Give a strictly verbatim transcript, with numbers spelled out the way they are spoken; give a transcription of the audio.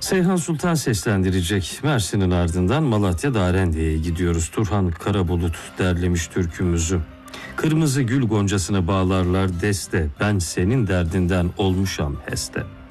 Seyhan Sultan seslendirecek. Mersin'in ardından Malatya Darende'ye gidiyoruz. Turhan Karabulut derlemiş türkümüzü. Kırmızı gül goncasına bağlarlar deste, ben senin derdinden olmuşam heste.